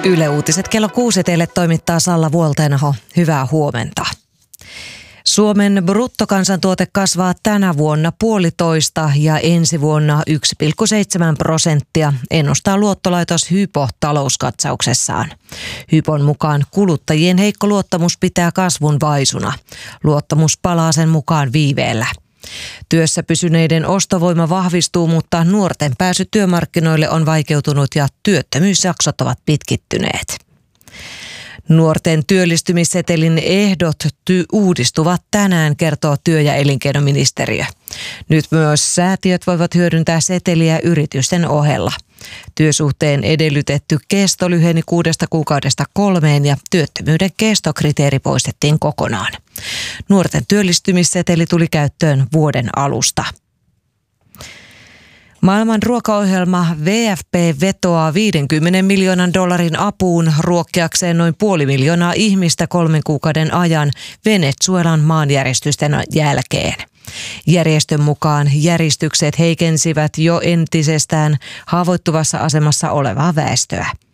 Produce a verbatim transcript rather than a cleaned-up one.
Yle Uutiset kello kuusi teille toimittaa Salla Vuoltenaho. Hyvää huomenta. Suomen bruttokansantuote kasvaa tänä vuonna puolitoista ja ensi vuonna yksi pilkku seitsemän prosenttia, ennustaa luottolaitos Hypo talouskatsauksessaan. Hypon mukaan kuluttajien heikko luottamus pitää kasvun vaisuna. Luottamus palaa sen mukaan viiveellä. Työssä pysyneiden ostovoima vahvistuu, mutta nuorten pääsy työmarkkinoille on vaikeutunut ja työttömyysjaksot ovat pitkittyneet. Nuorten työllistymissetelin ehdot ty- uudistuvat tänään, kertoo työ- ja elinkeinoministeriö. Nyt myös säätiöt voivat hyödyntää seteliä yritysten ohella. Työsuhteen edellytetty kesto lyheni kuudesta kuukaudesta kolmeen ja työttömyyden kestokriteeri poistettiin kokonaan. Nuorten työllistymisseteli tuli käyttöön vuoden alusta. Maailman ruokaohjelma W F P vetoaa viidenkymmenen miljoonan dollarin apuun ruokkiakseen noin puoli miljoonaa ihmistä kolmen kuukauden ajan Venezuelan maanjäristysten jälkeen. Järjestön mukaan järistykset heikensivät jo entisestään haavoittuvassa asemassa olevaa väestöä.